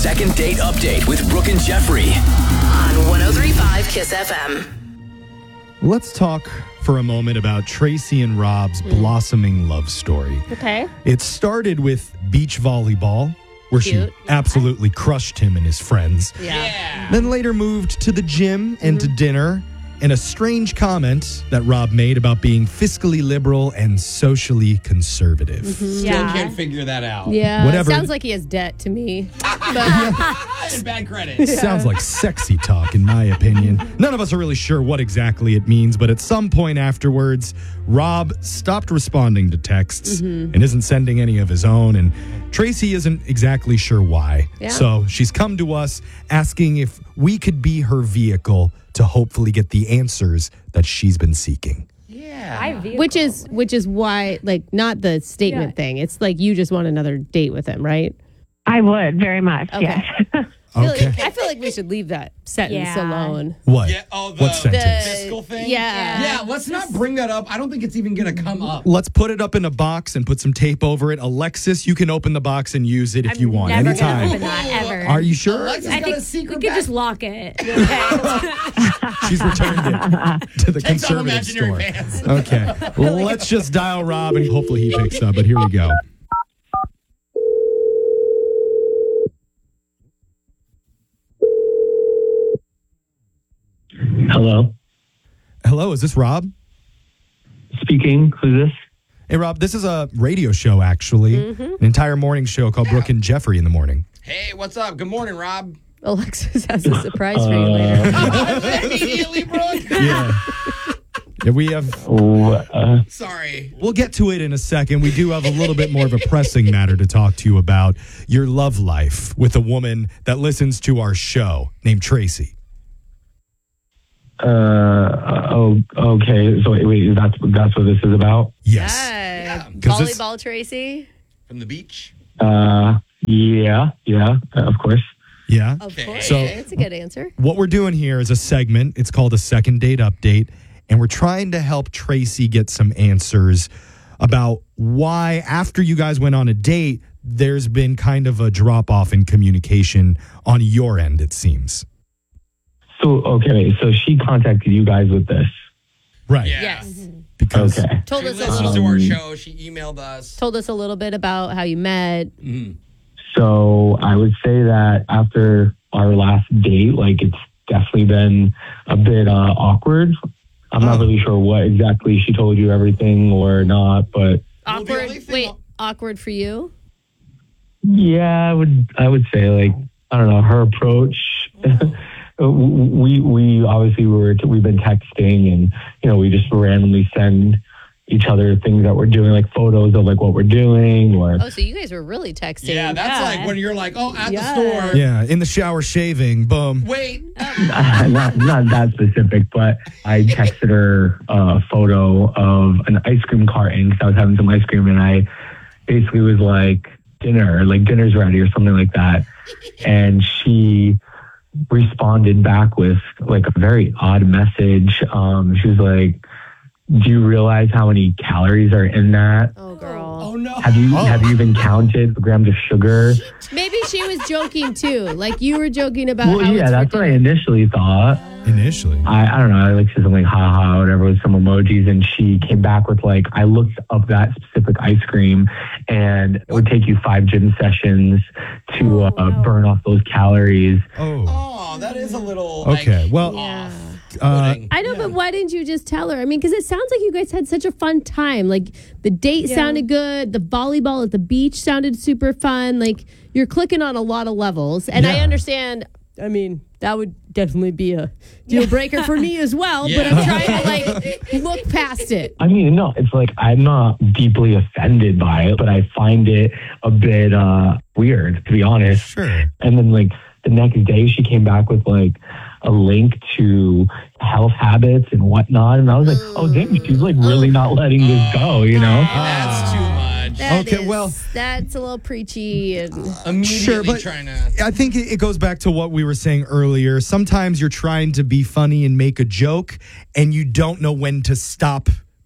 Second date update with Brooke and Jeffrey on 103.5 Kiss FM. Let's talk for a moment about Tracy and Rob's blossoming love story. Okay. It started with beach volleyball, where Cute. she absolutely crushed him and his friends. Yeah. Then later moved to the gym and to dinner, and a strange comment that Rob made about being fiscally liberal and socially conservative. Still can't figure that out. Yeah. Whatever. Sounds like he has debt to me. But And bad credit. Sounds like sexy talk, in my opinion. None of us are really sure what exactly it means, but at some point afterwards, Rob stopped responding to texts and isn't sending any of his own, and Tracy isn't exactly sure why. Yeah. So she's come to us asking if we could be her vehicle to hopefully get the answers that she's been seeking. which is why, like, not the statement thing. It's like you just want another date with him, right? I would very much. Okay. Yes. Okay. I feel like we should leave that sentence alone. What? Yeah, oh, What sentence? fiscal thing? Yeah. Yeah, let's not bring that up. I don't think it's even going to come up. Let's put it up in a box and put some tape over it. Alexis, you can open the box and use it if you want. Never Anytime. gonna open that ever. Are you sure? Alexis I got think a secret we could back- just lock it. She's returned it to the Take some conservative store. imaginary fans. Okay. Let's just dial Rob and hopefully he picks up. But here we go. Hello. Hello, is this Rob? Speaking. Who's this? Hey, Rob, this is a radio show, actually. An entire morning show called Brooke and Jeffrey in the morning. Hey, what's up? Good morning, Rob. Alexis has a surprise for you later. Immediately, Brooke. Yeah. Yeah, we have. Sorry. We'll get to it in a second. We do have a little bit more of a pressing matter to talk to you about your love life with a woman that listens to our show named Tracy. Okay. So wait, that's what this is about? Yes. Yeah. 'Cause this- Volleyball, Tracy. From the beach? Yeah, of course. Yeah. Of Okay. course. So- That's a good answer. What we're doing here is a segment. It's called a second date update. And we're trying to help Tracy get some answers about why, after you guys went on a date, there's been kind of a drop off in communication on your end, it seems. So she contacted you guys with this. Right. Yeah. Yes. Because Okay. Told She us listens to our show. She emailed us. told us a little bit about how you met. So I would say that after our last date, like it's definitely been a bit awkward. I'm not really sure what exactly she told you everything or not, but Well, the Awkward. only thing- Wait, awkward for you? yeah, I would say, like, I don't know, her approach. we obviously we've been texting, and we just randomly send each other things that we're doing, like photos of like what we're doing, or Oh, so you guys were really texting. Yeah, that's like when you're like, at the store. yeah, in the shower shaving, boom. Wait. not that specific, but I texted her a photo of an ice cream carton because I was having some ice cream, and I basically was like, dinner's ready or something like that. And she responded back with like a very odd message. She was like, do you realize how many calories are in that? Oh, girl. Oh, no. Have you even counted the grams of sugar? Maybe she was joking too. Like you were joking about Well, how yeah, it's that's what I ridiculous. initially thought. Initially. I don't know. I like said something, haha, whatever, with some emojis, and she came back with like, I looked up that specific ice cream, and it would take you 5 gym sessions to burn off those calories. Oh. Oh, that is a little. Okay, like, well, off. I know, but why didn't you just tell her? I mean, because it sounds like you guys had such a fun time. Like the date sounded good. The volleyball at the beach sounded super fun. Like you're clicking on a lot of levels. And I Yeah. understand. I mean, that would definitely be a deal breaker for me as well. But Yeah. I'm trying to like look past it. I mean, no, it's like I'm not deeply offended by it, but I find it a bit weird, to be honest. Sure. And then like the next day, she came back with like a link to health habits and whatnot, and I was like, oh dang, she's like really not letting this go, you know? That's too much. That Okay, is- well- that's a little preachy. And Immediately Sure, but trying to. I think it goes back to what we were saying earlier. Sometimes you're trying to be funny and make a joke, and you don't know when to stop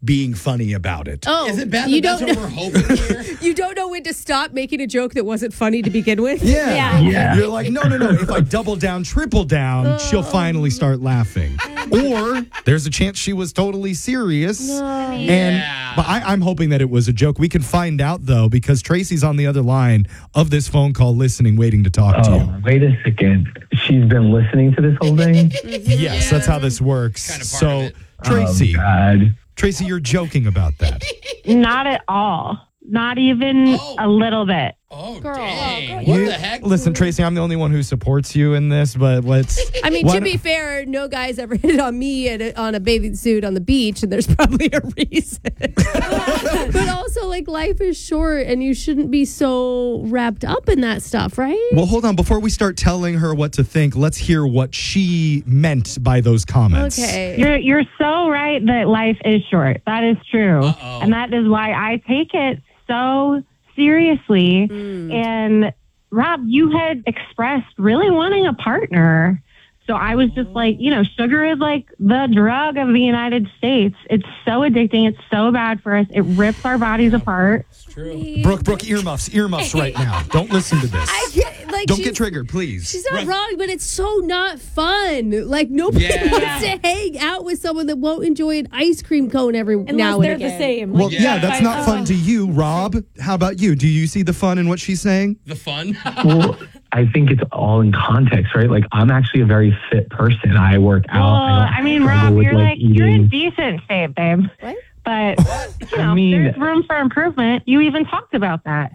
being funny about it. Oh, Is it bad you that that's don't what we're hoping here? You don't know when to stop making a joke that wasn't funny to begin with. Yeah. You're like, no. If I double down, triple down, she'll finally start laughing. Or there's a chance she was totally serious. But I'm hoping that it was a joke. We can find out, though, because Tracy's on the other line of this phone call listening, waiting to talk to you. Wait a second. She's been listening to this whole thing? Yes, that's how this works. Kind of part of it. Tracy, God. Tracy, you're joking about that. Not at all. Not even a little bit. Oh, Girl. dang. You- What the heck? Listen, Tracy, I'm the only one who supports you in this, but let's. I mean, why to be fair, no guy's ever hit on me on a bathing suit on the beach, and there's probably a reason. But also, like, life is short and you shouldn't be so wrapped up in that stuff, right? Well, hold on. Before we start telling her what to think, let's hear what she meant by those comments. Okay. You're so right that life is short. That is true. And that is why I take it so seriously. And Rob, you had expressed really wanting a partner. So I was just like, sugar is like the drug of the United States. It's so addicting. It's so bad for us. It rips our bodies apart. It's true. Brooke, earmuffs right now. Don't listen to this. Don't get she's- triggered, please. She's not wrong, but it's so not fun. Like, nobody wants to hang out with someone that won't enjoy an ice cream cone every now and they're again. the same. Well, yeah, that's not fun to you, Rob. How about you? Do you see the fun in what she's saying? The fun. Well, I think it's all in context, right? Like, I'm actually a very fit person. I work out. Well, I mean, struggle Rob, with, you're in eating. decent shape, babe. What? But, I mean- there's room for improvement. You even talked about that.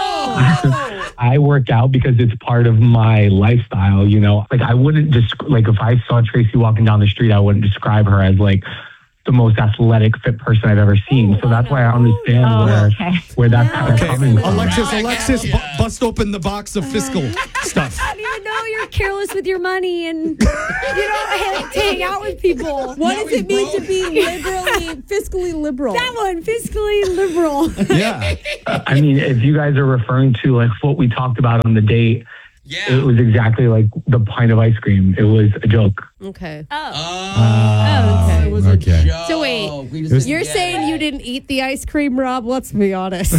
I work out because it's part of my lifestyle, Like, I wouldn't just, like, if I saw Tracy walking down the street, I wouldn't describe her as, like, the most athletic, fit person I've ever seen. So that's why I understand where that's kind of coming from. Alexis, bust open the box of fiscal stuff. I don't even know you're careless with your money and you don't hang out with people. What does it mean to be fiscally liberal? That one, fiscally liberal. Yeah. I mean, if you guys are referring to, like, what we talked about on the date, Yeah. it was exactly like the pint of ice cream. It was a joke. Okay. Oh, it was a okay. joke. So wait, We just didn't You're get saying it. you didn't eat the ice cream, Rob? Let's be honest.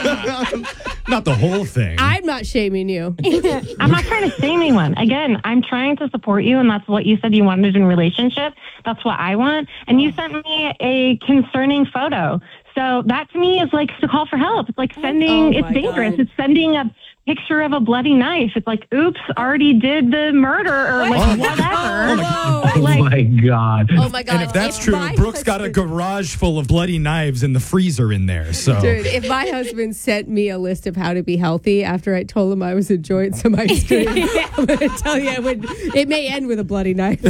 Not the whole thing. I'm not shaming you. I'm not trying to shame anyone. Again, I'm trying to support you, and that's what you said you wanted in a relationship. That's what I want. And you sent me a concerning photo. So that to me is like a call for help. It's like sending, it's dangerous. God. It's sending a picture of a bloody knife. It's like, oops, already did the murder or like whatever. Oh Like, my God. Oh my God. and if that's true, my Brooke's got a garage full of bloody knives in the freezer in there. So Dude, if my husband sent me a list of how to be healthy after I told him I was enjoying some ice cream, I'm going to tell you it may end with a bloody knife.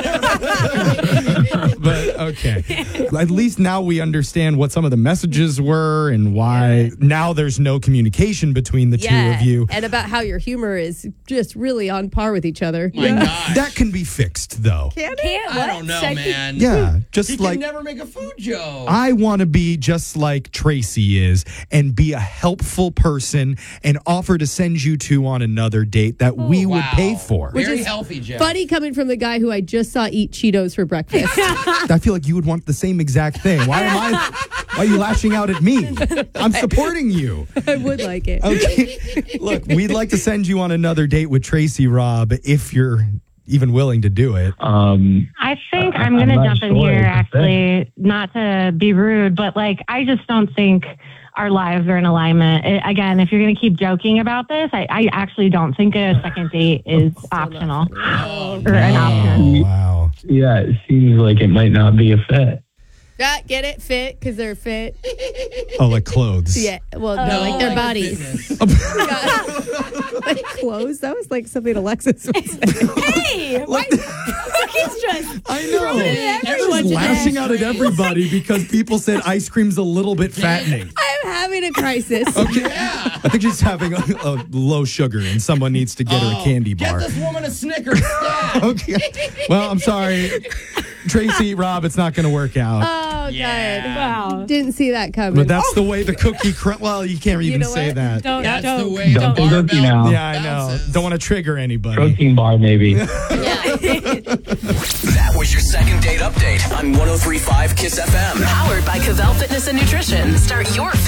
but okay. At least now we understand what some of the messages were and why now there's no communication between the two of you. And about how your humor is just really on par with each other. My gosh. That can be fixed though. I don't know, man. Yeah, just He like can never make a food joke. I want to be just like Tracy is and be a helpful person and offer to send you two on another date that we would pay for. Very healthy, Jeff. Funny coming from the guy who I just saw eat Cheetos for breakfast. I feel like you would want the same exact thing. Why are you lashing out at me? I'm supporting you. I would like it. Okay. Look, we'd like to send you on another date with Tracy, Rob, if you're even willing to do it. I think I'm going to not jump in sure here, it's a actually, not to be rude, but like, I just don't think our lives are in alignment. Again, if you're going to keep joking about this, I actually don't think a second date is optional or an option. Wow. Yeah, it seems like it might not be a fit. Get it? Fit? Because they're fit. Oh, like clothes. Yeah. Well, no, like their bodies. fitness. Like clothes? That was like something Alexis would say. Hey, why? He's just I know. everyone Just lashing out at everybody because people said ice cream's a little bit fattening. I'm having a crisis. Okay. I think she's having a low sugar and someone needs to get her a candy bar. Get this woman a Snickers. stat. Okay. Well, I'm sorry. Tracy, Rob, it's not going to work out. Oh, Oh, Yeah. God. Wow. Didn't see that coming. But that's the way the cookie well, you can't even know say what? that. That's the Don't. way the Don't think cookie now. barbell Yeah, I know. bounces. Don't want to trigger anybody. Protein bar, maybe. That was your second date update on 103.5 Kiss FM. Powered by Cavell Fitness and Nutrition. Start your